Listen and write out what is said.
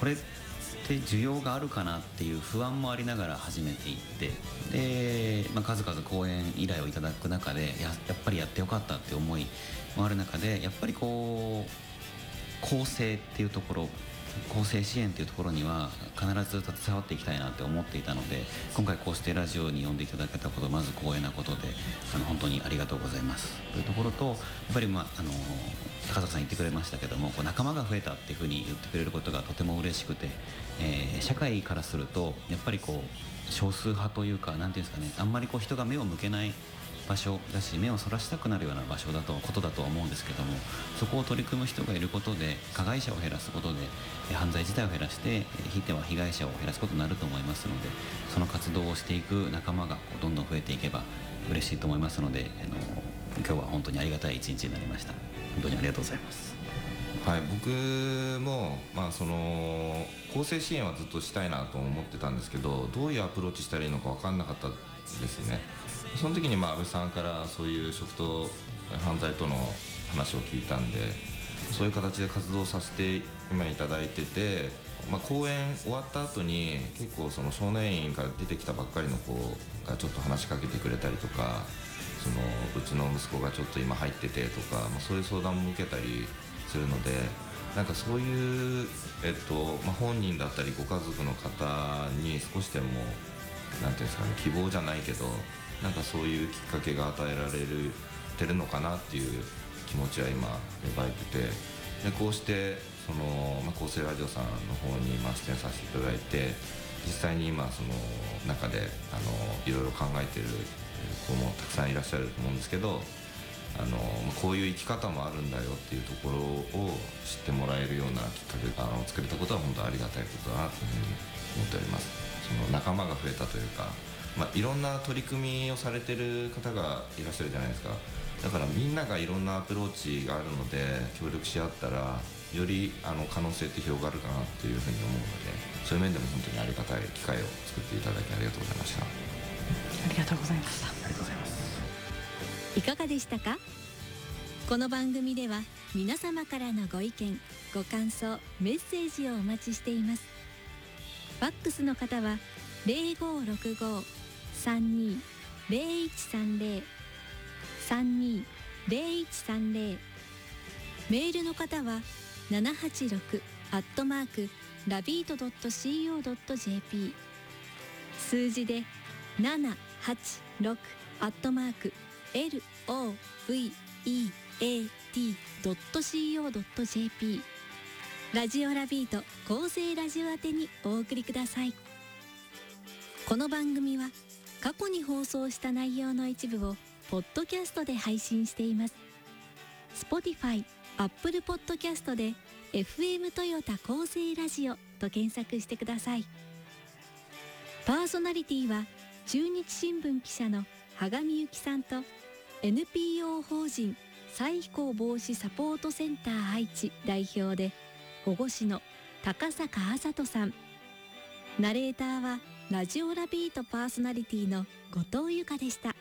これって需要があるかなっていう不安もありながら始めていって、で、数々講演依頼をいただく中でやっぱりやってよかったって思いもある中で、やっぱりこう構成っていうところ、構成支援っていうところには必ず携わっていきたいなって思っていたので、今回こうしてラジオに呼んでいただけたこと、まず光栄なことで本当にありがとうございますというところと、やっぱり高田さん言ってくれましたけども、こう仲間が増えたっていうふうに言ってくれることがとても嬉しくて、社会からするとやっぱりこう少数派というか、なんていうんですかね、あんまりこう人が目を向けない場所だし、目をそらしたくなるような場所だとことだとは思うんですけども、そこを取り組む人がいることで加害者を減らすことで犯罪自体を減らして、ひいては被害者を減らすことになると思いますので、その活動をしていく仲間がどんどん増えていけば嬉しいと思いますので、今日は本当にありがたい一日になりました。本当にありがとうございます。 はい、僕も、その更生支援はずっとしたいなと思ってたんですけど、どういうアプローチしたらいいのか分かんなかったですね。その時に安倍さんからそういう食と犯罪との話を聞いたんで、そういう形で活動させて今いただいてて、講演終わった後に結構その少年院から出てきたばっかりの子がちょっと話しかけてくれたりとか、うちの息子がちょっと今入っててとか、そういう相談も受けたりするので、なんかそういう、本人だったりご家族の方に少しでもなんていうんですかね、希望じゃないけど、なんかそういうきっかけが与えられてるのかなっていう気持ちは今芽生えてて、でこうして厚生ラジオさんの方に出演させていただいて、実際に今その中でいろいろ考えてる子もたくさんいらっしゃると思うんですけど、こういう生き方もあるんだよっていうところを知ってもらえるようなきっかけを作れたことは本当にありがたいことだなというふうに思っております。その仲間が増えたというか、いろんな取り組みをされてる方がいらっしゃるじゃないですか。だからみんながいろんなアプローチがあるので協力し合ったらより可能性って広がるかなっていうふうに思うので、そういう面でも本当にありがたい機会を作っていただきありがとうございました。 ありがとうございました。 ありがとうございます。 いかがでしたか？この番組では皆様からのご意見、ご感想、メッセージをお待ちしています。ファックスの方は 0565-32-0130 32-0130、メールの方は786@lavito.co.jp、数字で786@loveat.co.jp、ラジオラビート厚生ラジオ宛てにお送りください。この番組は過去に放送した内容の一部をポッドキャストで配信しています。 Spotify、Apple Podcast で FM トヨタ厚生ラジオと検索してください。パーソナリティは中日新聞記者の羽上由紀さんと NPO 法人再非行防止サポートセンター愛知代表で保護士の高坂麻人さん、ナレーターはラジオラビートパーソナリティの後藤由香でした。